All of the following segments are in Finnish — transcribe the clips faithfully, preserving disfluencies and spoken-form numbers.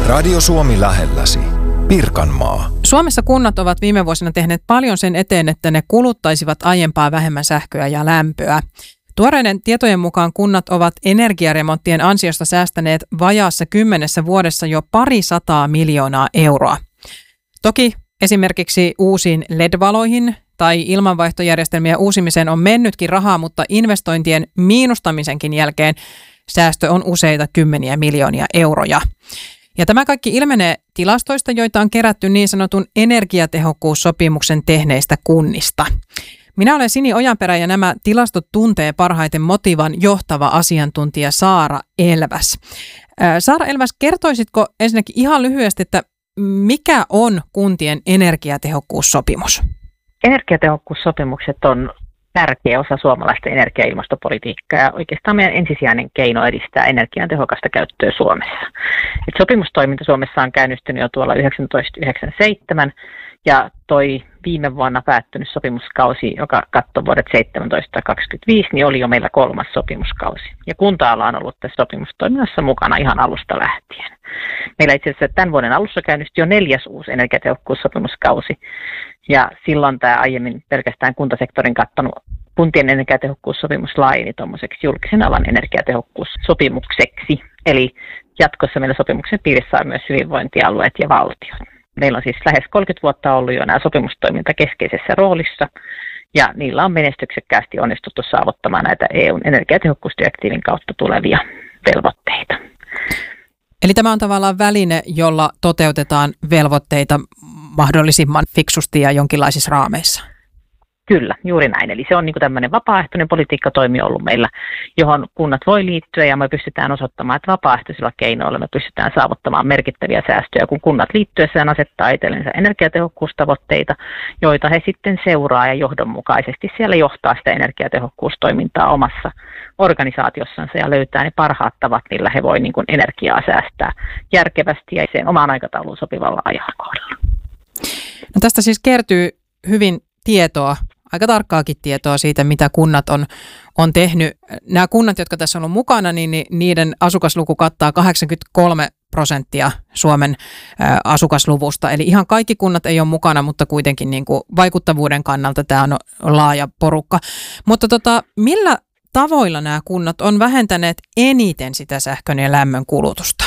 Radio Suomi lähelläsi. Pirkanmaa. Suomessa kunnat ovat viime vuosina tehneet paljon sen eteen, että ne kuluttaisivat aiempaa vähemmän sähköä ja lämpöä. Tuoreiden tietojen mukaan kunnat ovat energiaremonttien ansiosta säästäneet vajaassa kymmenessä vuodessa jo pari sataa miljoonaa euroa. Toki esimerkiksi uusiin L E D-valoihin tai ilmanvaihtojärjestelmien uusimiseen on mennytkin rahaa, mutta investointien miinustamisenkin jälkeen säästö on useita kymmeniä miljoonia euroja. Ja tämä kaikki ilmenee tilastoista, joita on kerätty niin sanotun energiatehokkuussopimuksen tehneistä kunnista. Minä olen Sini Ojanperä ja nämä tilastot tuntee parhaiten Motivan johtava asiantuntija Saara Elväs. Saara Elväs, kertoisitko ensinnäkin ihan lyhyesti, että mikä on kuntien energiatehokkuussopimus? Energiatehokkuussopimukset on tärkeä osa suomalaista energia- ja ilmastopolitiikkaa ja oikeastaan meidän ensisijainen keino edistää energian tehokasta käyttöä Suomessa. Et sopimustoiminta Suomessa on käynnistynyt jo tuolla tuhatyhdeksänsataayhdeksänkymmentäseitsemän ja toi viime vuonna päättynyt sopimuskausi, joka katsoi vuodet seitsemäntoista kaksikymmentäviisi, niin oli jo meillä kolmas sopimuskausi. Ja kunta-ala on ollut tässä sopimustoiminnassa mukana ihan alusta lähtien. Meillä itse asiassa tämän vuoden alussa käynnistyi jo neljäs uusi energiatehokkuussopimuskausi. Ja silloin tämä aiemmin pelkästään kuntasektorin kattanut kuntien energiatehokkuussopimus laajeni tuommoiseksi julkisen alan energiatehokkuussopimukseksi. Eli jatkossa meillä sopimuksen piirissä on myös hyvinvointialueet ja valtiot. Meillä on siis lähes kolmekymmentä vuotta ollut jo nämä sopimustoiminta keskeisessä roolissa, ja niillä on menestyksekkäästi onnistuttu saavuttamaan näitä E U:n energiatehokkuusdirektiivin kautta tulevia velvoitteita. Eli tämä on tavallaan väline, jolla toteutetaan velvoitteita mahdollisimman fiksusti ja jonkinlaisissa raameissa. Kyllä, juuri näin. Eli se on niin kuin tämmöinen vapaaehtoinen politiikkatoimi ollut meillä, johon kunnat voi liittyä ja me pystytään osoittamaan, että vapaaehtoisilla keinoilla me pystytään saavuttamaan merkittäviä säästöjä, kun kunnat liittyessään asettaa itsellensä energiatehokkuustavoitteita, joita he sitten seuraa ja johdonmukaisesti siellä johtaa sitä energiatehokkuustoimintaa omassa organisaatiossansa ja löytää ne parhaat tavat, millä he voi niin kuin energiaa säästää järkevästi ja sen omaan aikatauluun sopivalla ajankohdalla. No tästä siis kertyy hyvin tietoa, aika tarkkaakin tietoa siitä, mitä kunnat on, on tehnyt. Nämä kunnat, jotka tässä on ollut mukana, niin niiden asukasluku kattaa kahdeksankymmentäkolme prosenttia Suomen ä, asukasluvusta. Eli ihan kaikki kunnat ei ole mukana, mutta kuitenkin niin kuin vaikuttavuuden kannalta tämä on laaja porukka. Mutta tota, millä tavoilla nämä kunnat on vähentäneet eniten sitä sähkön ja lämmön kulutusta?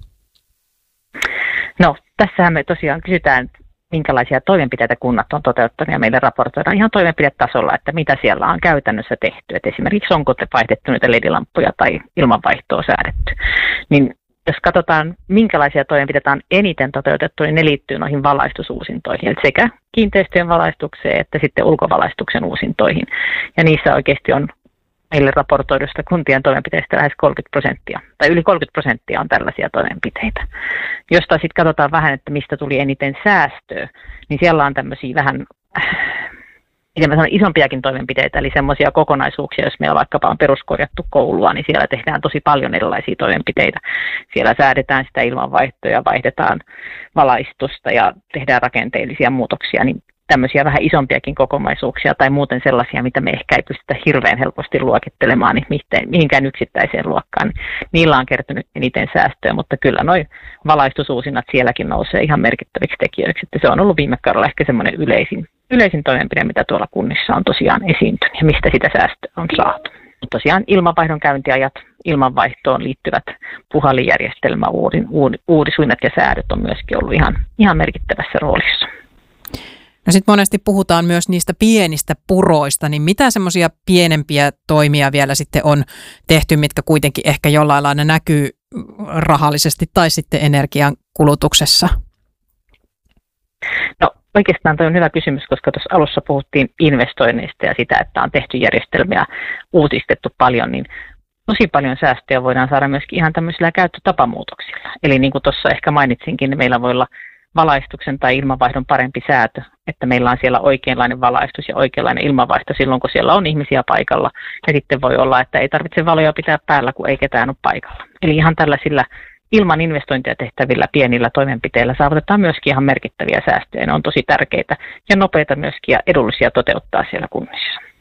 No, tässähän me tosiaan kysytään, minkälaisia toimenpiteitä kunnat on toteuttanut ja meille raportoidaan ihan toimenpidetasolla, että mitä siellä on käytännössä tehty. Et esimerkiksi onko vaihdettu niitä L E D-lamppuja tai ilmanvaihtoa säädetty. Niin jos katsotaan, minkälaisia toimenpiteitä on eniten toteutettu, niin ne liittyy noihin valaistusuusintoihin, eli sekä kiinteistöjen valaistukseen että sitten ulkovalaistuksen uusintoihin. Ja niissä oikeasti on meille raportoidusta kuntien toimenpiteistä lähes kolmekymmentä prosenttia, tai yli kolmekymmentä prosenttia on tällaisia toimenpiteitä. Josta sitten katsotaan vähän, että mistä tuli eniten säästöä, niin siellä on tämmöisiä vähän miten mä sanon, isompiakin toimenpiteitä, eli semmoisia kokonaisuuksia, jos meillä vaikkapa on peruskorjattu koulua, niin siellä tehdään tosi paljon erilaisia toimenpiteitä. Siellä säädetään sitä ilmanvaihtoa, vaihdetaan valaistusta ja tehdään rakenteellisia muutoksia, niin tämmöisiä vähän isompiakin kokonaisuuksia tai muuten sellaisia, mitä me ehkä ei pystytä hirveän helposti luokittelemaan niin mihinkään yksittäiseen luokkaan. Niillä on kertynyt eniten säästöä, mutta kyllä noi valaistusuusinnat sielläkin nousee ihan merkittäviksi tekijöiksi. Että se on ollut viime kaudella ehkä semmoinen yleisin, yleisin toimenpide, mitä tuolla kunnissa on tosiaan esiintynyt ja mistä sitä säästöä on saatu. Tosiaan ilmanvaihdon käyntiajat, ilmanvaihtoon liittyvät puhallinjärjestelmä, uudisuinnat ja säädöt on myöskin ollut ihan, ihan merkittävässä roolissa. No sitten monesti puhutaan myös niistä pienistä puroista, niin mitä semmoisia pienempiä toimia vielä sitten on tehty, mitkä kuitenkin ehkä jollain lailla näkyy rahallisesti tai sitten energian kulutuksessa? No oikeastaan toi on hyvä kysymys, koska tuossa alussa puhuttiin investoinneista ja sitä, että on tehty järjestelmiä, uutistettu paljon, niin tosi paljon säästöjä voidaan saada myöskin ihan tämmöisillä käyttötapamuutoksilla. Eli niin kuin tuossa ehkä mainitsinkin, niin meillä voi olla valaistuksen tai ilmanvaihdon parempi säätö, että meillä on siellä oikeanlainen valaistus ja oikeanlainen ilmanvaihto silloin, kun siellä on ihmisiä paikalla. Ja sitten voi olla, että ei tarvitse valoja pitää päällä, kun ei ketään ole paikalla. Eli ihan tällaisilla ilman investointeja tehtävillä pienillä toimenpiteillä saavutetaan myöskin ihan merkittäviä säästöjä. Ne on tosi tärkeitä ja nopeita myöskin ja edullisia toteuttaa siellä kunnissa.